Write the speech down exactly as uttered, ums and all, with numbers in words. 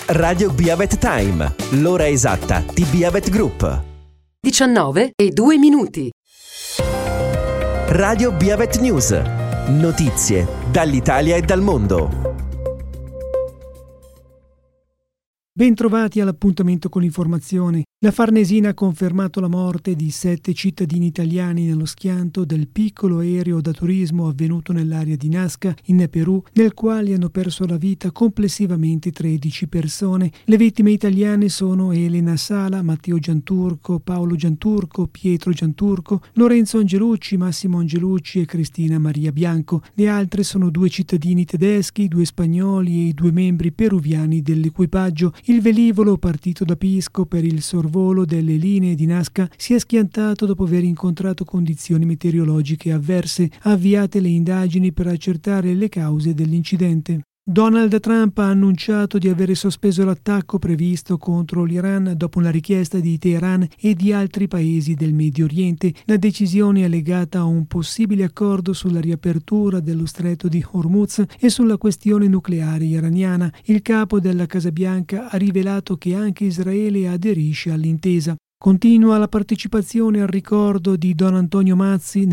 Radio Biavet Time, l'ora esatta di Biavet Group. diciannove e due minuti. Radio Biavet News, notizie dall'Italia e dal mondo. Bentrovati all'appuntamento con l'informazione. La Farnesina ha confermato la morte di sette cittadini italiani nello schianto del piccolo aereo da turismo avvenuto nell'area di Nazca, in Perù, nel quale hanno perso la vita complessivamente tredici persone. Le vittime italiane sono Elena Sala, Matteo Gianturco, Paolo Gianturco, Pietro Gianturco, Lorenzo Angelucci, Massimo Angelucci e Cristina Maria Bianco. Le altre sono due cittadini tedeschi, due spagnoli e i due membri peruviani dell'equipaggio. Il velivolo, partito da Pisco per il sorvolo delle linee di Nazca, si è schiantato dopo aver incontrato condizioni meteorologiche avverse. Ha avviate le indagini per accertare le cause dell'incidente. Donald Trump ha annunciato di avere sospeso l'attacco previsto contro l'Iran dopo una richiesta di Teheran e di altri paesi del Medio Oriente. La decisione è legata a un possibile accordo sulla riapertura dello stretto di Hormuz e sulla questione nucleare iraniana. Il capo della Casa Bianca ha rivelato che anche Israele aderisce all'intesa. Continua la partecipazione al ricordo di Don Antonio Mazzi